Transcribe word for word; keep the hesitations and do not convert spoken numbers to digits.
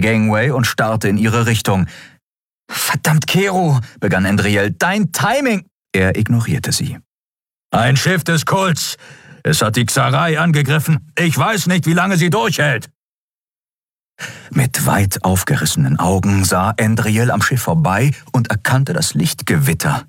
Gangway und starrte in ihre Richtung. »Verdammt, Kero«, begann Andriel, »dein Timing!« Er ignorierte sie. »Ein Schiff des Kults. Es hat die Xarei angegriffen. Ich weiß nicht, wie lange sie durchhält.« Mit weit aufgerissenen Augen sah Andriel am Schiff vorbei und erkannte das Lichtgewitter.